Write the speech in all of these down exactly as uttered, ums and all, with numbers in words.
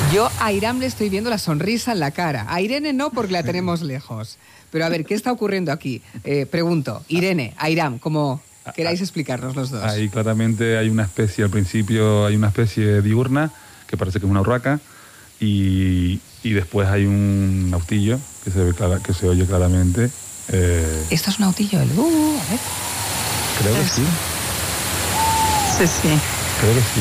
Yo a Irán le estoy viendo la sonrisa en la cara. A Irene no, porque la tenemos lejos. Pero a ver, ¿qué está ocurriendo aquí? Eh, pregunto, Irene, a Irán, como queráis explicarnos los dos. Ahí claramente hay una especie, al principio hay una especie diurna, que parece que es una urraca, y, y después hay un autillo que se, ve clara, que se oye claramente. Eh, ¿Esto es un autillo? El, uh, a ver. Creo que sí. Sí, sí. Creo que sí.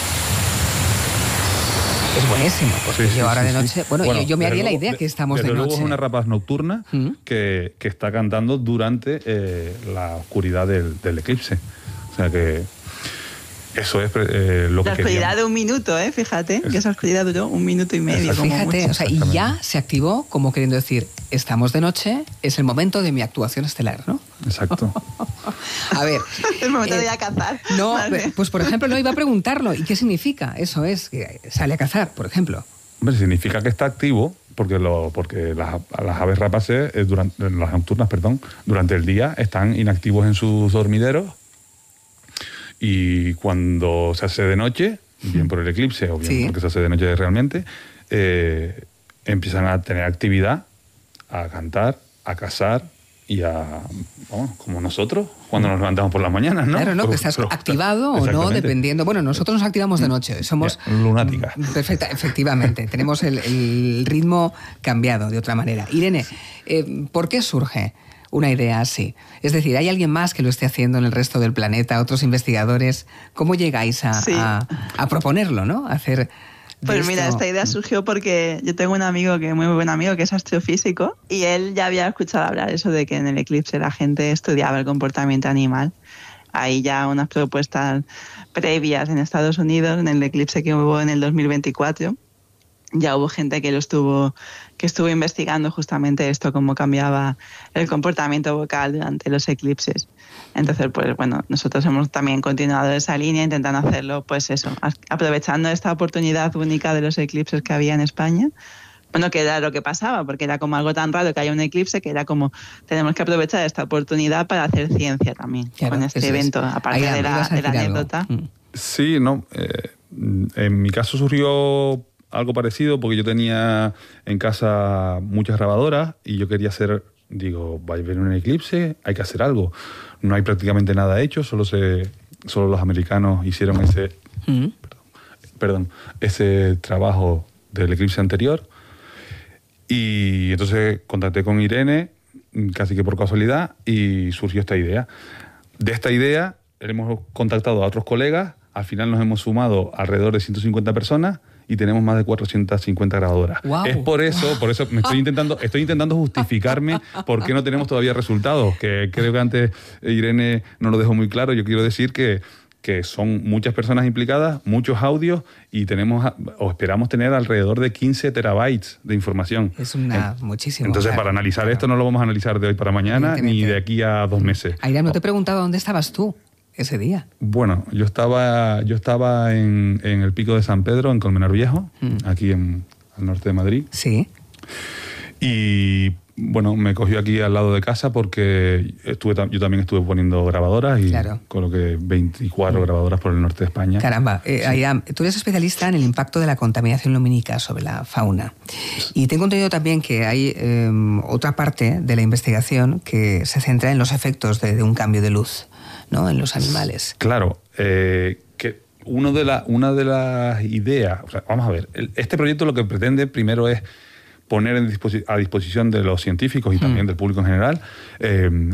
Es buenísimo, porque sí, sí, yo ahora sí, de noche... sí. Bueno, bueno yo, yo me haría luego, la idea que estamos desde de noche. Luego es una rapaz nocturna ¿Mm? que, que está cantando durante eh, la oscuridad del, del eclipse. O sea que eso es eh, lo que La oscuridad queríamos. de un minuto, ¿eh? Fíjate, que esa oscuridad duró un minuto y medio. Exacto. Como Fíjate, mucho. o sea, y ya se activó como queriendo decir, estamos de noche, es el momento de mi actuación estelar, ¿no? Exacto. A ver... El momento eh, de ir a cazar. No, Vale. pues por ejemplo, no iba a preguntarlo. ¿Y qué significa? Eso es, que sale a cazar, por ejemplo. Hombre, significa que está activo, porque, lo, porque las, las aves rapaces, eh, durante, las nocturnas, perdón, durante el día están inactivos en sus dormideros y cuando se hace de noche, bien por el eclipse o bien Sí. porque se hace de noche realmente, eh, empiezan a tener actividad, a cantar, a cazar y a, vamos, como nosotros, cuando nos levantamos por las mañanas, ¿no? Claro, ¿no? Pero- Que estás pero- activado o no, exactamente. dependiendo. Bueno, nosotros nos activamos de noche, somos... Ya, lunáticas. Perfecta, efectivamente. Tenemos el, el ritmo cambiado de otra manera. Irene, eh, ¿por qué surge una idea así? Es decir, ¿hay alguien más que lo esté haciendo en el resto del planeta, otros investigadores? ¿Cómo llegáis a, Sí. a, a proponerlo, ¿no? A hacer... de Pues mira, esto- esta idea surgió porque yo tengo un amigo que muy, muy buen amigo que es astrofísico y él ya había escuchado hablar eso de que en el eclipse la gente estudiaba el comportamiento animal. Hay ya unas propuestas previas en Estados Unidos, en el eclipse que hubo en el dos mil veinticuatro. Ya hubo gente que lo estuvo, que estuvo investigando justamente esto, cómo cambiaba el comportamiento vocal durante los eclipses. Entonces, pues bueno, nosotros hemos también continuado esa línea, intentando hacerlo, pues eso, aprovechando esta oportunidad única de los eclipses que había en España. Bueno, que era lo que pasaba, porque era como algo tan raro que haya un eclipse, que era como, tenemos que aprovechar esta oportunidad para hacer ciencia también, Claro, con este eso es. evento, aparte Ahí, de la, ibas a de la decir algo. anécdota. Mm. Sí, no. Eh, en mi caso surgió algo parecido porque yo tenía en casa muchas grabadoras y yo quería hacer, digo, va a haber un eclipse, hay que hacer algo. No hay prácticamente nada hecho, solo se, solo los americanos hicieron ese, Mm. perdón, perdón, ese trabajo del eclipse anterior. Y entonces contacté con Irene, casi que por casualidad, y surgió esta idea. De esta idea hemos contactado a otros colegas, al final nos hemos sumado alrededor de ciento cincuenta personas y tenemos más de cuatrocientas cincuenta grabadoras. Guau. Es por eso, por eso me estoy intentando, estoy intentando justificarme por qué no tenemos todavía resultados, que creo que antes Irene no lo dejó muy claro. Yo quiero decir que que son muchas personas implicadas, muchos audios y tenemos o esperamos tener alrededor de quince terabytes de información. Es una, muchísimo. Entonces, claro, para analizar claro. esto no lo vamos a analizar de hoy para mañana ni Evidentemente. de aquí a dos meses. Aira, no te he preguntado dónde estabas tú ese día. Bueno, yo estaba yo estaba en, en el Pico de San Pedro, en Colmenar Viejo, Mm. aquí en al norte de Madrid. Sí. Y bueno, me cogió aquí al lado de casa porque estuve yo también estuve poniendo grabadoras y Claro. coloqué veinticuatro grabadoras por el norte de España. Caramba, eh, Sí. Aira, tú eres especialista en el impacto de la contaminación lumínica sobre la fauna. Y tengo entendido también que hay eh, otra parte de la investigación que se centra en los efectos de, de un cambio de luz, ¿no? En los animales. Claro, eh, que uno de la, una de las ideas, o sea, vamos a ver, el- este proyecto lo que pretende primero es poner en disposi- a disposición de los científicos y también Mm. del público en general eh,